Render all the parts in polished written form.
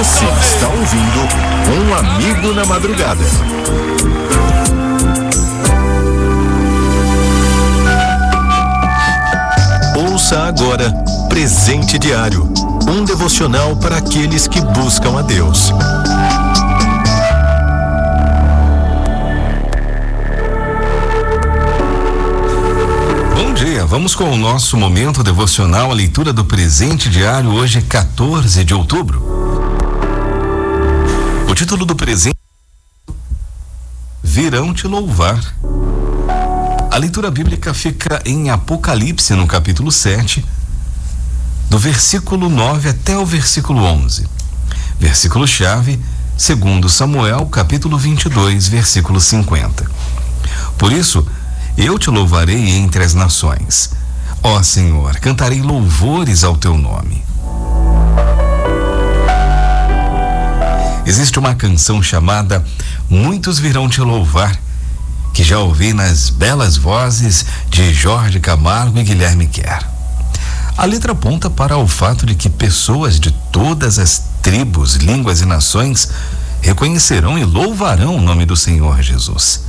Você está ouvindo Um Amigo na Madrugada. Ouça agora Presente Diário, um devocional para aqueles que buscam a Deus. Bom dia, vamos com o nosso momento devocional, a leitura do Presente Diário, hoje 14 de outubro. O título do presente: Virão te louvar. A leitura bíblica fica em Apocalipse, no capítulo 7, do versículo 9 até o versículo 11. Versículo-chave, 2 Samuel, capítulo 22, versículo 50. Por isso, eu te louvarei entre as nações. Ó Senhor, cantarei louvores ao teu nome. Existe uma canção chamada Muitos Virão Te Louvar, que já ouvi nas belas vozes de Jorge Camargo e Guilherme Kerr. A letra aponta para o fato de que pessoas de todas as tribos, línguas e nações reconhecerão e louvarão o nome do Senhor Jesus.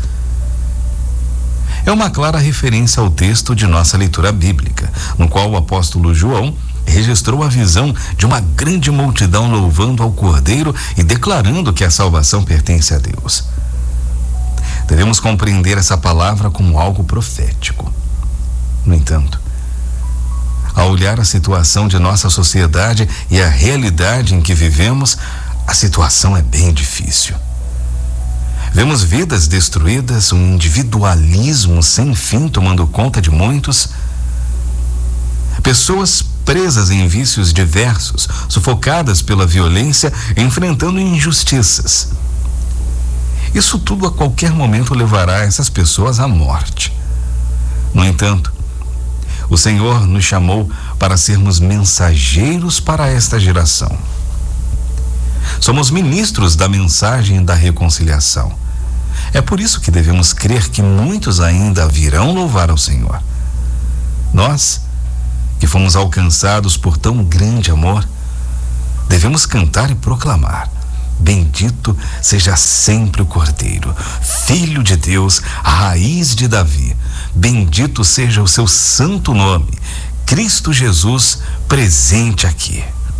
É uma clara referência ao texto de nossa leitura bíblica, no qual o apóstolo João registrou a visão de uma grande multidão louvando ao Cordeiro e declarando que a salvação pertence a Deus. Devemos compreender essa palavra como algo profético. No entanto, ao olhar a situação de nossa sociedade e a realidade em que vivemos, a situação é bem difícil. Vemos vidas destruídas, um individualismo sem fim tomando conta de muitos, pessoas presas em vícios diversos, sufocadas pela violência, enfrentando injustiças. Isso tudo a qualquer momento levará essas pessoas à morte. No entanto, o Senhor nos chamou para sermos mensageiros para esta geração. Somos ministros da mensagem da reconciliação. É por isso que devemos crer que muitos ainda virão louvar ao Senhor. Nós, que fomos alcançados por tão grande amor, devemos cantar e proclamar: bendito seja sempre o Cordeiro, Filho de Deus, a raiz de Davi. Bendito seja o seu santo nome, Cristo Jesus, presente aqui.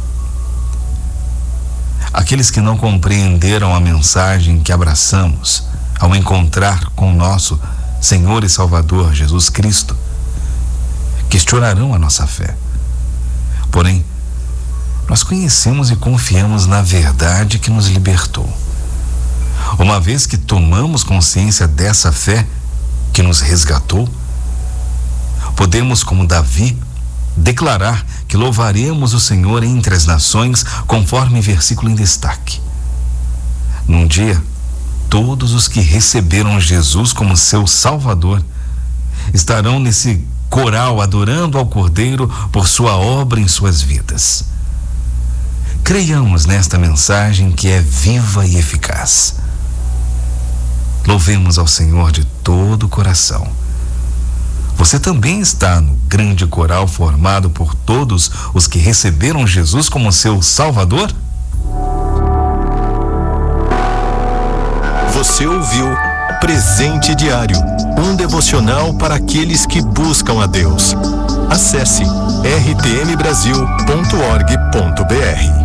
Aqueles que não compreenderam a mensagem que abraçamos ao encontrar com o nosso Senhor e Salvador Jesus Cristo, questionarão a nossa fé. Porém, nós conhecemos e confiamos na verdade que nos libertou. Uma vez que tomamos consciência dessa fé que nos resgatou, podemos, como Davi, declarar que louvaremos o Senhor entre as nações, conforme versículo em destaque. Num dia, todos os que receberam Jesus como seu Salvador estarão nesse coral adorando ao Cordeiro por sua obra em suas vidas. Creiamos nesta mensagem que é viva e eficaz. Louvemos ao Senhor de todo o coração. Você também está no grande coral formado por todos os que receberam Jesus como seu Salvador? Você ouviu Presente Diário, um devocional para aqueles que buscam a Deus. Acesse rtmbrasil.org.br.